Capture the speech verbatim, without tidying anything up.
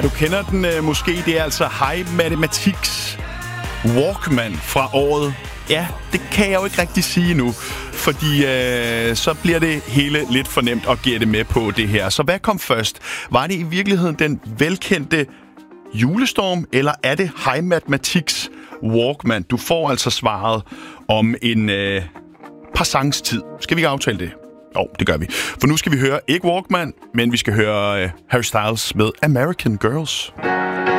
Ja, du kender den øh, måske. Det er altså High Mathematics Walkman fra året. Ja, det kan jeg jo ikke rigtig sige nu, fordi øh, så bliver det hele lidt for nemt at gætte med på det her. Så hvad kom først? Var det i virkeligheden den velkendte Julestorm, eller er det High Mathematics Walkman? Du får altså svaret om en øh, par sangs tid. Skal vi ikke aftale det? Jo, det gør vi. For nu skal vi høre ikke Walkman, men vi skal høre øh, Harry Styles med American Girls.